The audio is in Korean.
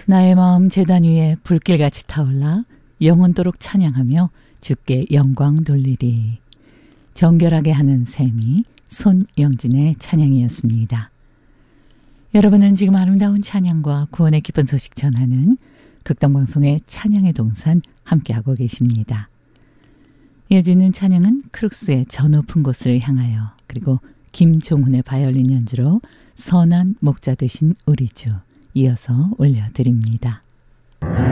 나의 마음 제단 위에 불길같이 타올라 영원토록 찬양하며 주께 영광 돌리리. 정결하게 하는 셈이 손영진의 찬양이었습니다. 여러분은 지금 아름다운 찬양과 구원의 기쁜 소식 전하는 극동방송의 찬양의 동산 함께하고 계십니다. 이어지는 찬양은 크룩스의 저 높은 곳을 향하여, 그리고 김종훈의 바이올린 연주로 선한 목자 되신 우리 주, 이어서 올려드립니다.